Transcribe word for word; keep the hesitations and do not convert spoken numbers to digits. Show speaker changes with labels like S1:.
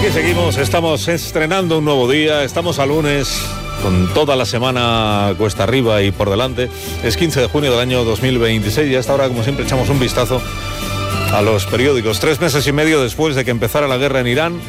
S1: Aquí seguimos, estamos estrenando un nuevo día, estamos a lunes, con toda la semana cuesta arriba y por delante. Es quince de junio del año dos mil veintiséis y hasta ahora, como siempre, echamos un vistazo a los periódicos. Tres meses y medio después de que empezara la guerra en Irán,